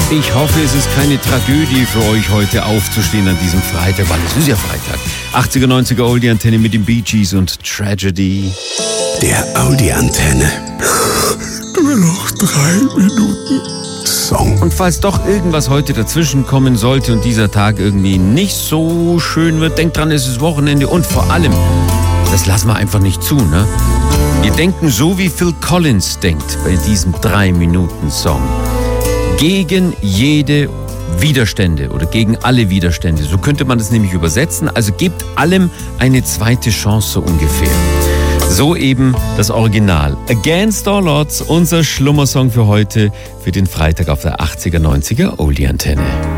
Ich hoffe, es ist keine Tragödie für euch, heute aufzustehen an diesem Freitag, weil es ist ja Freitag. 80er, 90er Oldie-Antenne mit den Bee Gees und Tragedy. Der Audi-Antenne. Nur noch 3 Minuten Song. Und falls doch irgendwas heute dazwischen kommen sollte und dieser Tag irgendwie nicht so schön wird, denkt dran, es ist Wochenende und vor allem, das lassen wir einfach nicht zu, ne? Wir denken so, wie Phil Collins denkt bei diesem 3-Minuten-Song. Gegen jede Widerstände oder gegen alle Widerstände. So könnte man das nämlich übersetzen. Also gebt allem eine zweite Chance so ungefähr. So eben das Original. Against All Odds, unser Schlummersong für heute, für den Freitag auf der 80er, 90er Oldie-Antenne.